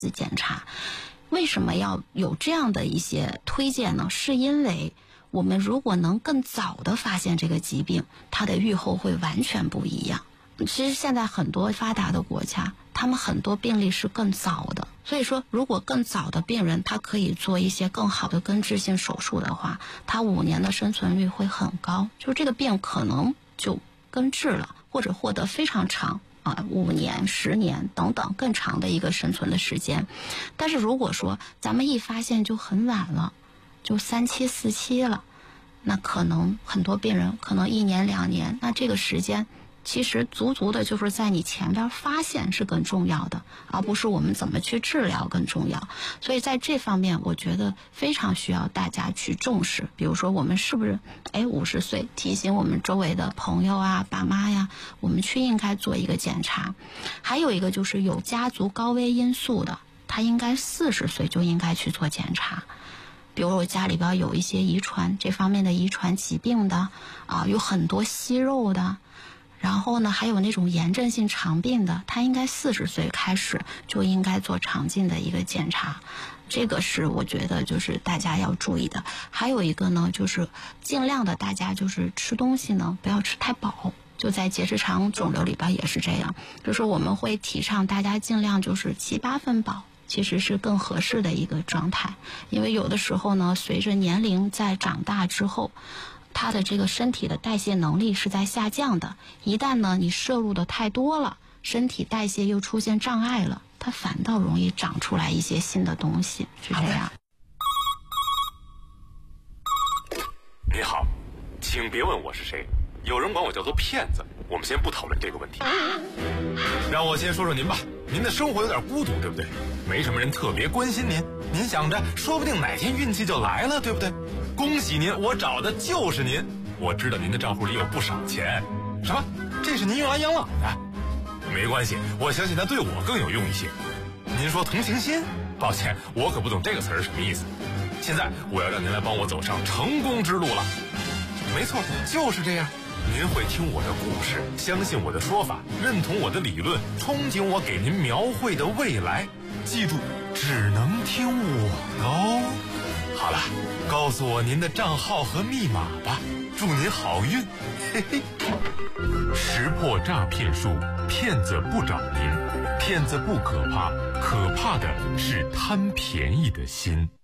检查。为什么要有这样的一些推荐呢？是因为我们如果能更早的发现这个疾病，它的预后会完全不一样。其实现在很多发达的国家，他们很多病例是更早的，所以说如果更早的病人他可以做一些更好的根治性手术的话，他5年的生存率会很高，就这个病可能就根治了，或者获得非常长5年、10年等等更长的一个生存的时间。但是如果说咱们一发现就很晚了，就3期4期了，那可能很多病人可能1年2年，那这个时间其实足足的就是在你前边发现是更重要的，而不是我们怎么去治疗更重要。所以在这方面我觉得非常需要大家去重视。比如说我们是不是50岁提醒我们周围的朋友啊、爸妈呀，我们去应该做一个检查。还有一个就是有家族高危因素的，他应该40岁就应该去做检查。比如我家里边有一些遗传这方面的遗传疾病的有很多息肉的，然后呢还有那种炎症性肠病的，他应该40岁开始就应该做肠镜的一个检查。这个是我觉得就是大家要注意的。还有一个呢，就是尽量的大家就是吃东西呢不要吃太饱，就在结直肠肿瘤里边也是这样，就是我们会提倡大家尽量就是7、8分饱，其实是更合适的一个状态。因为有的时候呢，随着年龄在长大之后，他的这个身体的代谢能力是在下降的，一旦呢你摄入的太多了，身体代谢又出现障碍了，它反倒容易长出来一些新的东西，是这样。 你好，请别问我是谁，有人管我叫做骗子，我们先不讨论这个问题。让我先说说您吧，您的生活有点孤独，对不对？没什么人特别关心您，您想着说不定哪天运气就来了，对不对？恭喜您，我找的就是您。我知道您的账户里有不少钱。什么？这是您用来养老的？没关系，我相信它对我更有用一些。您说同情心？抱歉，我可不懂这个词儿什么意思。现在我要让您来帮我走上成功之路了。没错，就是这样。您会听我的故事，相信我的说法，认同我的理论，憧憬我给您描绘的未来。记住，只能听我的哦。好了，告诉我您的账号和密码吧，祝您好运。嘿嘿。识破诈骗术，骗子不找您，骗子不可怕，可怕的是贪便宜的心。